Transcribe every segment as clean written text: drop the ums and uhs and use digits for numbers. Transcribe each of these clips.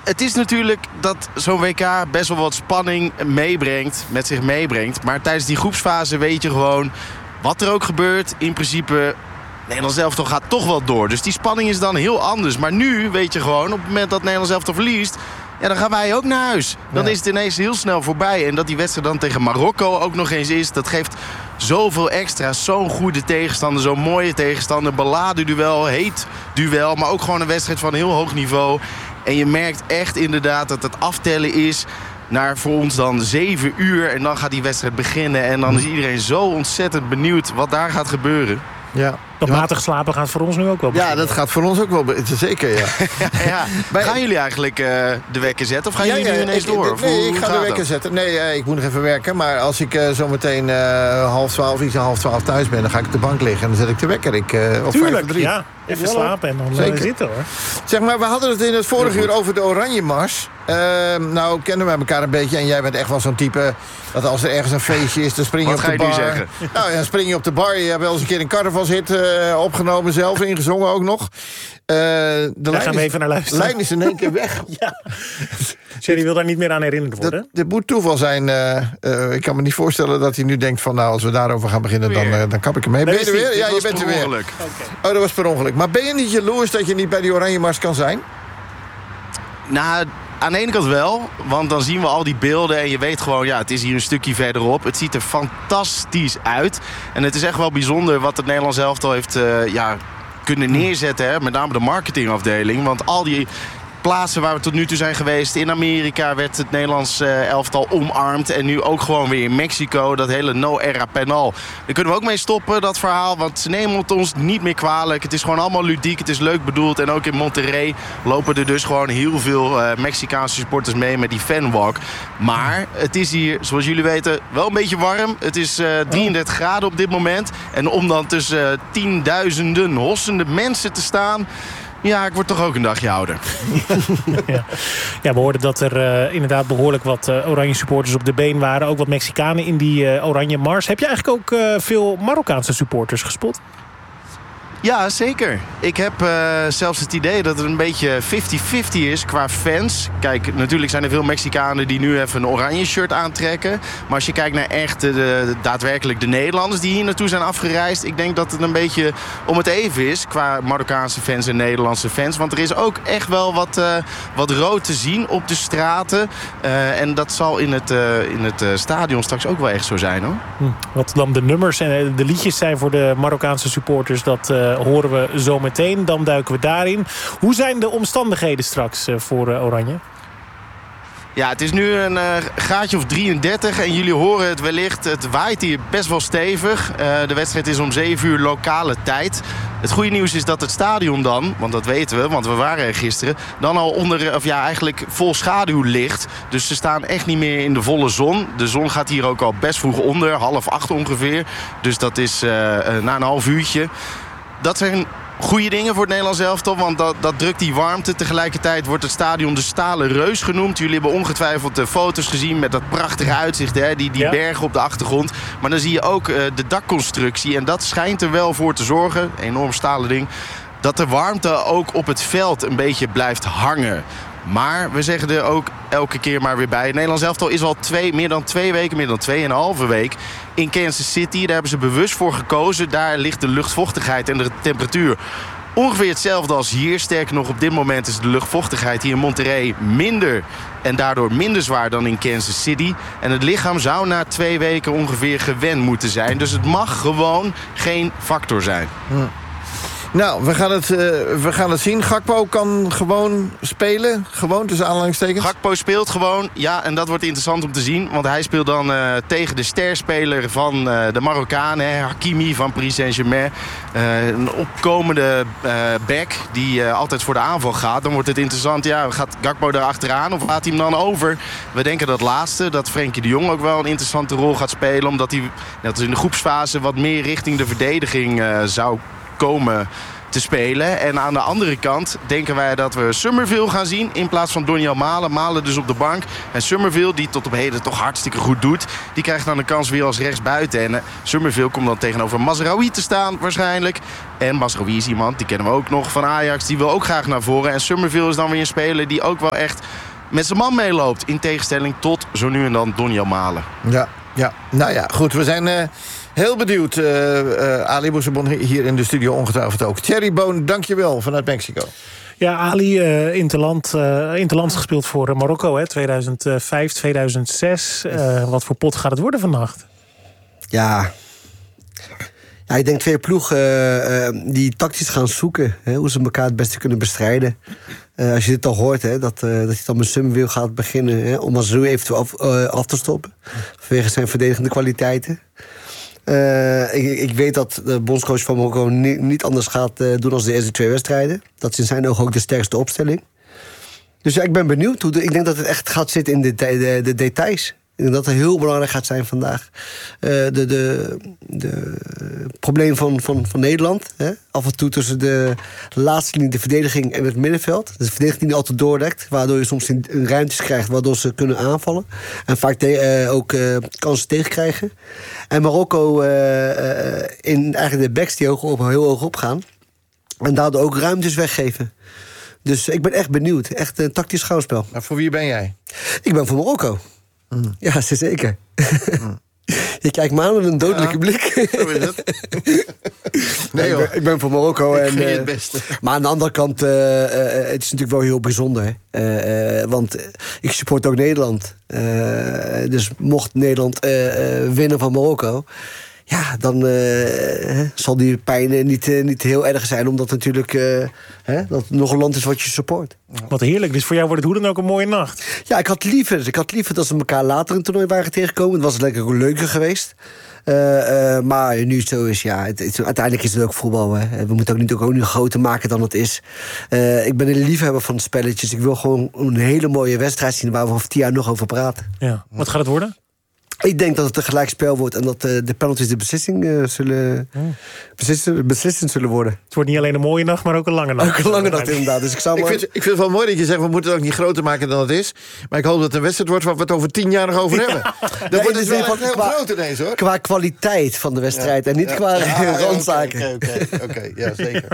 het is natuurlijk dat zo'n WK best wel wat spanning met zich meebrengt. Maar tijdens die groepsfase weet je gewoon wat er ook gebeurt. In principe, Nederland elftal gaat toch wel door. Dus die spanning is dan heel anders. Maar nu weet je gewoon, op het moment dat Nederland elftal verliest, ja, dan gaan wij ook naar huis. Dan is het ineens heel snel voorbij. En dat die wedstrijd dan tegen Marokko ook nog eens is, dat geeft zoveel extra. Zo'n goede tegenstander, zo'n mooie tegenstander. Beladen duel, heet duel. Maar ook gewoon een wedstrijd van heel hoog niveau. En je merkt echt inderdaad dat het aftellen is naar voor ons dan 7 uur. En dan gaat die wedstrijd beginnen. En dan is iedereen zo ontzettend benieuwd wat daar gaat gebeuren. Ja. Dat matig slapen gaat voor ons nu ook wel beginnen. Ja, dat gaat voor ons ook wel zeker, ja. Gaan jullie eigenlijk de wekker zetten? Of gaan jullie nu ineens door? Nee, ik ga de wekker zetten. Nee, ik moet nog even werken. Maar als ik zo meteen 11:30 thuis ben, dan ga ik op de bank liggen. En dan zet ik de wekker. Of tuurlijk, ja. Even slapen en dan zitten, hoor. Zeg maar, we hadden het in het vorige uur over de Oranje Mars. Nou, kennen wij elkaar een beetje. En jij bent echt wel zo'n type dat als er ergens een feestje is, dan spring je op de bar. Wat ga je nu zeggen? Nou ja, spring je op de bar. Je hebt wel eens een keer een carnavalshit opgenomen, zelf ingezongen ook nog. Daar gaan we even naar luisteren. De lijn is in één keer weg. Ja. Jerry wil daar niet meer aan herinnerd worden. Dit moet toeval zijn. Ik kan me niet voorstellen dat hij nu denkt van, nou, als we daarover gaan beginnen, dan kap ik hem mee. Ben je er weer? Ja, je bent er weer. Okay. Oh, dat was per ongeluk. Maar ben je niet jaloers dat je niet bij die Oranje Mars kan zijn? Nou, aan de ene kant wel, want dan zien we al die beelden en je weet gewoon, ja, het is hier een stukje verderop. Het ziet er fantastisch uit. En het is echt wel bijzonder wat het Nederlands elftal heeft kunnen neerzetten. Hè? Met name de marketingafdeling. Want al die plaatsen waar we tot nu toe zijn geweest. In Amerika werd het Nederlands elftal omarmd. En nu ook gewoon weer in Mexico. Dat hele no era penal. Daar kunnen we ook mee stoppen, dat verhaal. Want ze nemen het ons niet meer kwalijk. Het is gewoon allemaal ludiek. Het is leuk bedoeld. En ook in Monterrey lopen er dus gewoon heel veel Mexicaanse supporters mee met die fanwalk. Maar het is hier, zoals jullie weten, wel een beetje warm. Het is 33 graden op dit moment. En om dan tussen tienduizenden hossende mensen te staan, ja, ik word toch ook een dagje ouder. Ja, we hoorden dat er inderdaad behoorlijk wat oranje supporters op de been waren. Ook wat Mexicanen in die Oranje Mars. Heb je eigenlijk ook veel Marokkaanse supporters gespot? Ja, zeker. Ik heb zelfs het idee dat het een beetje 50-50 is qua fans. Kijk, natuurlijk zijn er veel Mexicanen die nu even een oranje shirt aantrekken. Maar als je kijkt naar echt daadwerkelijk de Nederlanders die hier naartoe zijn afgereisd, ik denk dat het een beetje om het even is qua Marokkaanse fans en Nederlandse fans. Want er is ook echt wel wat rood te zien op de straten. En dat zal in het stadion straks ook wel echt zo zijn, hoor. Wat dan de nummers en de liedjes zijn voor de Marokkaanse supporters, dat horen we zo meteen. Dan duiken we daarin. Hoe zijn de omstandigheden straks voor Oranje? Ja, het is nu een graadje of 33 en jullie horen het wellicht. Het waait hier best wel stevig. De wedstrijd is om 7 uur lokale tijd. Het goede nieuws is dat het stadion dan, want dat weten we, want we waren er gisteren, dan al eigenlijk vol schaduw ligt. Dus ze staan echt niet meer in de volle zon. De zon gaat hier ook al best vroeg onder, 7:30 ongeveer. Dus dat is na een half uurtje. Dat zijn goede dingen voor het Nederlands elftal, want dat drukt die warmte. Tegelijkertijd wordt het stadion de Stalen Reus genoemd. Jullie hebben ongetwijfeld de foto's gezien met dat prachtige uitzicht, hè? Die bergen op de achtergrond. Maar dan zie je ook de dakconstructie. En dat schijnt er wel voor te zorgen, enorm stalen ding, dat de warmte ook op het veld een beetje blijft hangen. Maar we zeggen er ook elke keer maar weer bij. Het Nederlands elftal is al meer dan 2 weken, meer dan 2,5 week in Kansas City. Daar hebben ze bewust voor gekozen. Daar ligt de luchtvochtigheid en de temperatuur ongeveer hetzelfde als hier. Sterker nog, op dit moment is de luchtvochtigheid hier in Monterrey minder en daardoor minder zwaar dan in Kansas City. En het lichaam zou na 2 weken ongeveer gewend moeten zijn. Dus het mag gewoon geen factor zijn. Nou, we gaan het zien. Gakpo kan gewoon spelen. Gewoon tussen aanhalingstekens. Gakpo speelt gewoon. Ja, en dat wordt interessant om te zien. Want hij speelt dan tegen de sterspeler van de Marokkanen. Hakimi van Paris Saint-Germain. Een opkomende back die altijd voor de aanval gaat. Dan wordt het interessant. Ja, gaat Gakpo daar achteraan of laat hij hem dan over? We denken dat laatste. Dat Frenkie de Jong ook wel een interessante rol gaat spelen. Omdat hij net als in de groepsfase wat meer richting de verdediging zou komen te spelen. En aan de andere kant denken wij dat we Summerville gaan zien in plaats van Donjan Malen. Malen dus op de bank. En Summerville, die tot op heden toch hartstikke goed doet, die krijgt dan de kans weer als rechtsbuiten. En Summerville komt dan tegenover Mazraoui te staan waarschijnlijk. En Mazraoui is iemand, die kennen we ook nog van Ajax, die wil ook graag naar voren. En Summerville is dan weer een speler die ook wel echt met zijn man meeloopt. In tegenstelling tot zo nu en dan Donjan Malen. Ja. Nou ja, goed. We zijn heel benieuwd. Ali Bouzebon hier in de studio ongetwijfeld ook. Thierry Boon, dankjewel vanuit Mexico. Ja, Ali, interlands gespeeld voor Marokko, hè, 2005, 2006. Wat voor pot gaat het worden vannacht? Ja, ik denk 2 ploegen die tactisch gaan zoeken. Hè, hoe ze elkaar het beste kunnen bestrijden. Als je dit al hoort, hè, dat hij dan met Summerville gaat beginnen, hè, om Mazraoui eventueel af te stoppen. Vanwege zijn verdedigende kwaliteiten. Ik weet dat de bondscoach van Marokko niet anders gaat doen als de eerste 2 wedstrijden. Dat is in zijn ogen ook de sterkste opstelling. Dus ja, ik ben benieuwd. Ik denk dat het echt gaat zitten in de details. Ik denk dat het heel belangrijk gaat zijn vandaag. De probleem van Nederland. Hè? Af en toe tussen de laatste linie, de verdediging en het middenveld. Dus de verdediging die niet altijd doordekt. Waardoor je soms ruimtes krijgt waardoor ze kunnen aanvallen. En vaak ook kansen tegenkrijgen. En Marokko in eigenlijk de backs die heel hoog opgaan. En daardoor ook ruimtes weggeven. Dus ik ben echt benieuwd. Echt een tactisch schouwspel. Maar voor wie ben jij? Ik ben voor Marokko. Ja, zeker. Je kijkt me aan met een dodelijke blik. Zo is het. Nee, hoor. Ik ben voor Marokko. Ik vind je het beste. Maar aan de andere kant, het is natuurlijk wel heel bijzonder. Want ik support ook Nederland. Dus mocht Nederland winnen van Marokko, ja, dan zal die pijn niet heel erg zijn. Omdat natuurlijk dat het nog een land is wat je support. Wat heerlijk. Dus voor jou wordt het hoe dan ook een mooie nacht. Ja, ik had liever dat ze elkaar later in het toernooi waren tegengekomen. Het was lekker leuker geweest. Maar nu het zo is, ja, uiteindelijk is het ook voetbal. Hè. We moeten ook niet groter maken dan het is. Ik ben een liefhebber van de spelletjes. Ik wil gewoon een hele mooie wedstrijd zien waar we over 10 jaar nog over praten. Ja. Wat gaat het worden? Ik denk dat het een gelijkspel wordt en dat de penalties de beslissend zullen worden. Het wordt niet alleen een mooie nacht, maar ook een lange nacht. Ook een lange nacht, inderdaad. Dus ik vind het wel mooi dat je zegt, we moeten het ook niet groter maken dan het is. Maar ik hoop dat het een wedstrijd wordt waar we het over 10 jaar nog over hebben. Dat wordt dus wel echt heel groot ineens, hoor. Qua kwaliteit van de wedstrijd en niet qua randzaken. Oké, ja, zeker.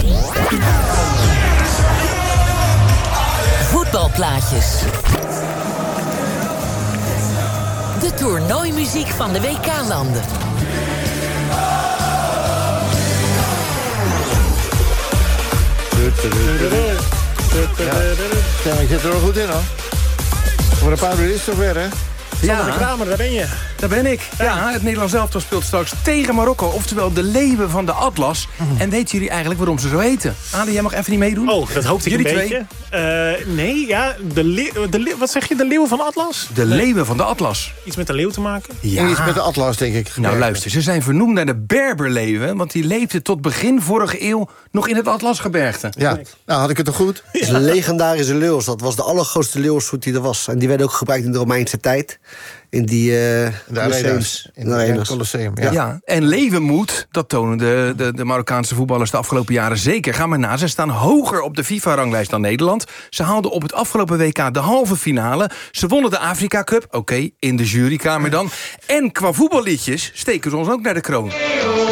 Voetbalplaatjes. De toernooimuziek van de WK-landen. Ja, ik zit er wel goed in, hoor. Voor een paar uur is het zover, hè? Sander de Kramer, daar ben je. Daar ben ik. Ja, het Nederlands elftal speelt straks tegen Marokko. Oftewel de leeuwen van de Atlas. En weten jullie eigenlijk waarom ze zo heten? Ali, jij mag even niet meedoen. Oh, dat hoopte ik jullie een beetje. Nee, ja. Wat zeg je? De leeuwen van Atlas? De leeuwen van de Atlas. Iets met de leeuw te maken? Ja. Iets met de Atlas, denk ik. Nou, luister. Ze zijn vernoemd naar de Berberleeuwen. Want die leefden tot begin vorige eeuw nog in het Atlasgebergte. Ja, nou had ik het toch goed? Het is een legendarische leeuws. Dat was de allergrootste leeuwsoort die er was. En die werd ook gebruikt in de Romeinse tijd. In die Colosseums. In het Colosseum, ja. Ja, en leeuwenmoed, dat tonen de Marokkaanse voetballers de afgelopen jaren zeker. Ga maar na, ze staan hoger op de FIFA-ranglijst dan Nederland. Ze haalden op het afgelopen WK de halve finale. Ze wonnen de Afrika Cup, oké, in de jurykamer dan. En qua voetballiedjes steken ze ons ook naar de kroon.